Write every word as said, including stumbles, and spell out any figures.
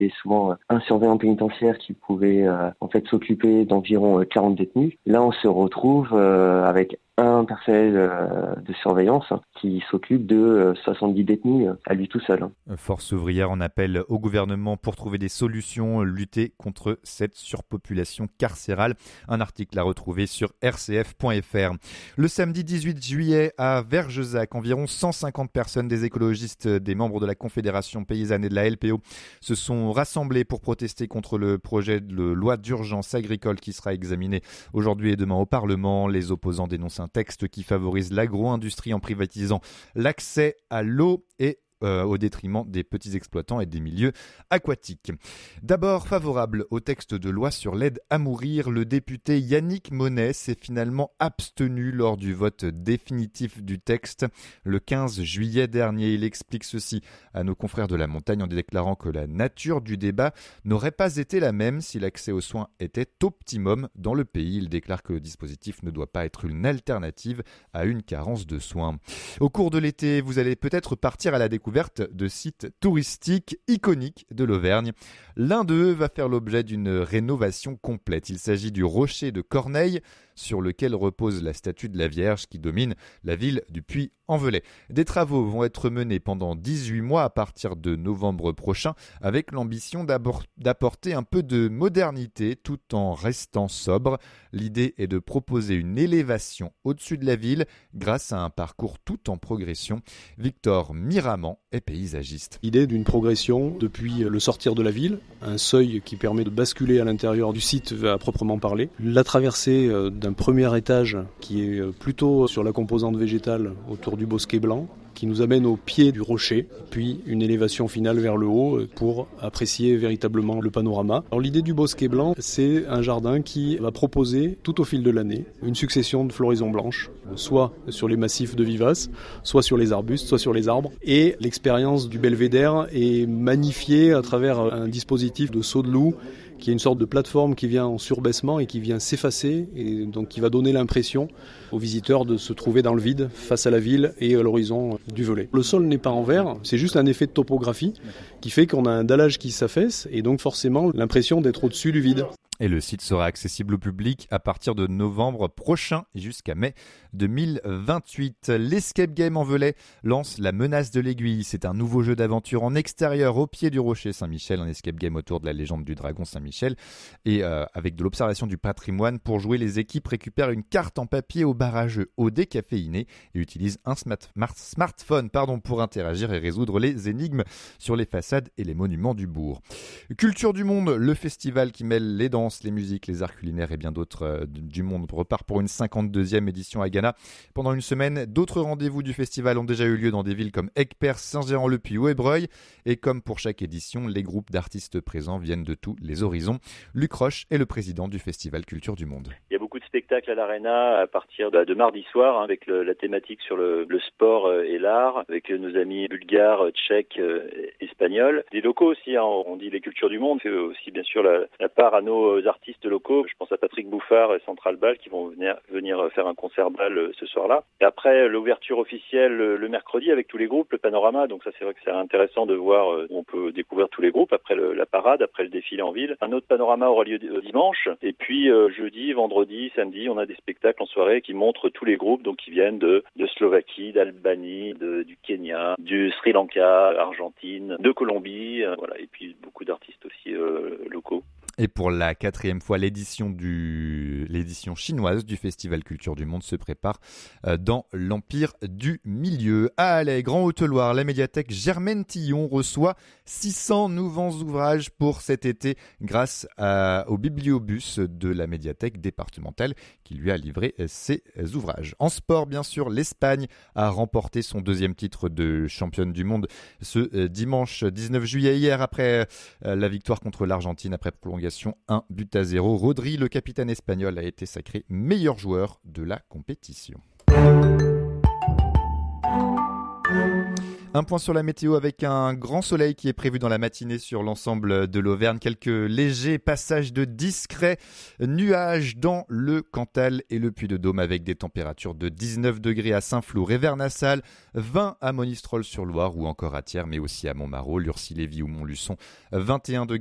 Il y avait souvent un surveillant pénitentiaire qui pouvait euh, en fait s'occuper d'environ quarante détenus. Là, on se retrouve euh, avec un personnel euh, de surveillance hein, qui s'occupe de euh, soixante-dix détenus euh, à lui tout seul. Hein. Force ouvrière en appelle au gouvernement pour trouver des solutions, lutter contre cette surpopulation carcérale. Un article à retrouver sur r c f point f r. Le samedi dix-huit juillet à Vergezac, environ cent cinquante personnes des écologistes, des membres de la Confédération paysanne et de la L P O se sont rassemblés pour protester contre le projet de loi d'urgence agricole qui sera examiné aujourd'hui et demain au Parlement. Les opposants dénoncent un texte qui favorise l'agro-industrie en privatisant l'accès à l'eau et Euh, au détriment des petits exploitants et des milieux aquatiques. D'abord favorable au texte de loi sur l'aide à mourir, le député Yannick Monet s'est finalement abstenu lors du vote définitif du texte le quinze juillet dernier. Il explique ceci à nos confrères de La Montagne en déclarant que la nature du débat n'aurait pas été la même si l'accès aux soins était optimum dans le pays. Il déclare que le dispositif ne doit pas être une alternative à une carence de soins. Au cours de l'été, vous allez peut-être partir à la découverte de sites touristiques iconiques de l'Auvergne. L'un d'eux va faire l'objet d'une rénovation complète. Il s'agit du Rocher de Corneille, sur lequel repose la statue de la Vierge qui domine la ville du Puy-en-Velay. Des travaux vont être menés pendant dix-huit mois à partir de novembre prochain, avec l'ambition d'apporter un peu de modernité tout en restant sobre. L'idée est de proposer une élévation au-dessus de la ville grâce à un parcours tout en progression. Victor Miramant est paysagiste. L'idée d'une progression depuis le sortir de la ville, un seuil qui permet de basculer à l'intérieur du site à proprement parler, la traversée d'un premier étage qui est plutôt sur la composante végétale autour du bosquet blanc, qui nous amène au pied du rocher, puis une élévation finale vers le haut pour apprécier véritablement le panorama. Alors l'idée du bosquet blanc, c'est un jardin qui va proposer tout au fil de l'année une succession de floraisons blanches, soit sur les massifs de vivaces, soit sur les arbustes, soit sur les arbres. Et l'expérience du belvédère est magnifiée à travers un dispositif de saut de loup qui est une sorte de plateforme qui vient en surbaissement et qui vient s'effacer, et donc qui va donner l'impression aux visiteurs de se trouver dans le vide, face à la ville et à l'horizon du Velay. Le sol n'est pas en verre, c'est juste un effet de topographie qui fait qu'on a un dallage qui s'affaisse et donc forcément l'impression d'être au-dessus du vide. Et le site sera accessible au public à partir de novembre prochain jusqu'à mai deux mille vingt-huit. L'Escape Game en Velay lance La Menace de l'Aiguille. C'est un nouveau jeu d'aventure en extérieur au pied du rocher Saint-Michel, un escape game autour de la légende du dragon Saint-Michel et euh, avec de l'observation du patrimoine. Pour jouer, les équipes récupèrent une carte en papier au barrageux eau décaféinée et utilisent un smart- smartphone pardon, pour interagir et résoudre les énigmes sur les façades et les monuments du bourg. Culture du Monde, le festival qui mêle les danses, les musiques, les arts culinaires et bien d'autres euh, du monde repart pour une cinquante-deuxième édition à Ghana. Pendant une semaine, d'autres rendez-vous du festival ont déjà eu lieu dans des villes comme Aigueperse, Saint-Gérand-le-Puy ou Ébreuil. Et comme pour chaque édition, les groupes d'artistes présents viennent de tous les horizons. Luc Roche est le président du festival Culture du Monde. Il y a beaucoup de spectacles à l'Arena à partir de, de mardi soir hein, avec le, la thématique sur le, le sport et l'art, avec nos amis bulgares, tchèques, euh, espagnols. Des locaux aussi, hein, on dit les Cultures du Monde, c'est aussi bien sûr la, la part à nos artistes locaux. Je pense à Patrick Bouffard et Central Ball qui vont venir, venir faire un concert bal ce soir-là. Et après, l'ouverture officielle le mercredi avec tous les groupes, le panorama. Donc ça, c'est vrai que c'est intéressant de voir où on peut découvrir tous les groupes après le, la parade, après le défilé en ville. Un autre panorama aura lieu dimanche. Et puis euh, jeudi, vendredi, samedi, on a des spectacles en soirée qui montrent tous les groupes, donc qui viennent de, de Slovaquie, d'Albanie, de, du Kenya, du Sri Lanka, Argentine, de Colombie, euh, voilà. Et puis beaucoup d'artistes aussi euh, locaux. Et pour la quatrième fois, l'édition, du, l'édition chinoise du Festival Culture du Monde se prépare dans l'Empire du Milieu. À Alais, Grand Haute-Loire, la médiathèque Germaine Tillon reçoit six cents nouveaux ouvrages pour cet été grâce à, au bibliobus de la médiathèque départementale qui lui a livré ses ouvrages. En sport, bien sûr, l'Espagne a remporté son deuxième titre de championne du monde ce dimanche dix-neuf juillet, hier, après la victoire contre l'Argentine après prolongation un but à zéro. Rodri, le capitaine espagnol, a été sacré meilleur joueur de la compétition. Un point sur la météo avec un grand soleil qui est prévu dans la matinée sur l'ensemble de l'Auvergne. Quelques légers passages de discrets nuages dans le Cantal et le Puy-de-Dôme avec des températures de dix-neuf degrés à Saint-Flour et Vernassalle, vingt à Monistrol-sur-Loire ou encore à Thiers, mais aussi à Montmarault, Lurcy-Lévis ou Montluçon, vingt et un degrés